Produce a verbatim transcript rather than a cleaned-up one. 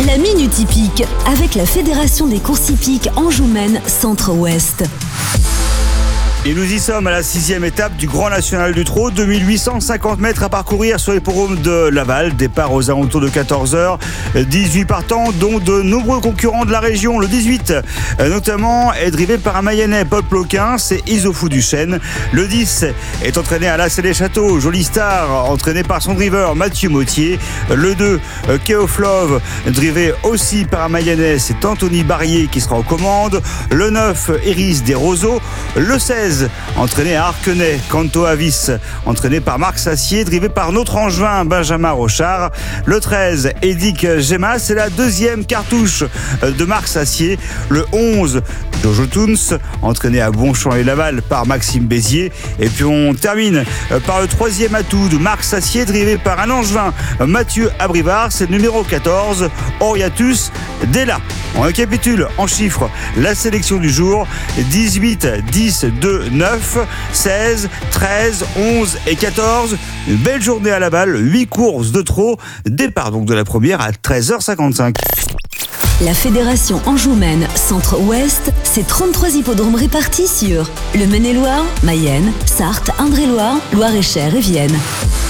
La Minute Hippique avec la Fédération des courses hippiques Anjou-Maine Centre-Ouest. Et nous y sommes à la sixième étape du Grand National du Trot, deux mille huit cent cinquante mètres à parcourir sur l'hippodrome de Laval. Départ aux alentours de quatorze heures. dix-huit partants, dont de nombreux concurrents de la région. Le dix-huit, notamment, est drivé par un Mayennais, Paul Ploquin, c'est Isofou du Chêne. Le dix est entraîné à Lassay-les-Châteaux, Jolie Star, entraîné par son driver Mathieu Mottier. Le deux, Keoflove, drivé aussi par un Mayennais, c'est Anthony Barrier qui sera aux commandes. Le neuf, Iris des Roseaux. Le seize, entraîné à Arquenay, Canto Avis, entraîné par Marc Sassier, drivé par notre Angevin Benjamin Rochard. Le treize, Edic Gemma, c'est la deuxième cartouche de Marc Sassier. Le onze, Jojo Toons, entraîné à Bonchamp et Laval par Maxime Bézier. Et puis on termine par le troisième atout de Marc Sassier, drivé par un Angevin Mathieu Abrivard, c'est le numéro quatorze, Oriatus Della. On récapitule en chiffres la sélection du jour: dix-huit, dix, deux, neuf, seize, treize, onze et quatorze. Une belle journée à Laval, huit courses de trot. Départ donc de la première à treize heures cinquante-cinq. La Fédération Anjou-Maine Centre-Ouest, c'est trente-trois hippodromes répartis sur le Maine-et-Loire, Mayenne, Sarthe, Indre-et-Loire, Loire-et-Cher et Vienne.